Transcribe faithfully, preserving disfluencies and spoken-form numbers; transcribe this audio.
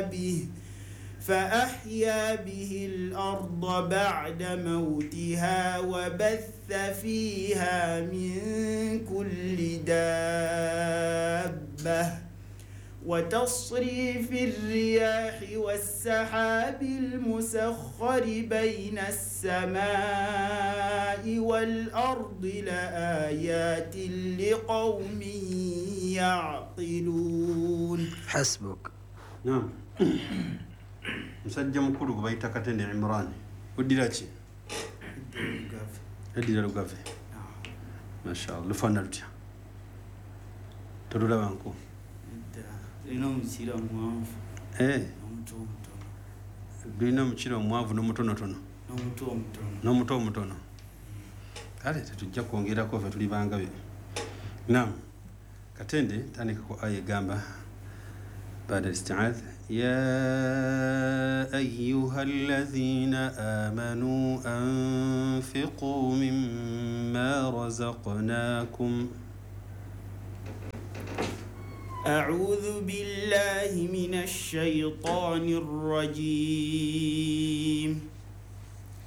به فأحيا به الأرض بعد موتها وبث فيها من كل دابة وتصريف الرياح والسحاب المسخر بين السماء والأرض لآيات لقوم يعقلون. حسبك. نعم. مسجى مكولو بايتا كاتين عمران وديراتي اديرا لوغافي ما شاء الله لفنالتي تدولا بانكو ino mchira mwavu eh nomuto mutono bino mchira mwavu nomutono tono nomuto mutono nomuto mutono kale tetujja kwongera ko fe tuli bangabe. Naam, katende tandika ko aye gamba بعد الاستعاذ يا أيها الذين آمنوا أنفقوا مما رزقناكم. أعوذ بالله من الشيطان الرجيم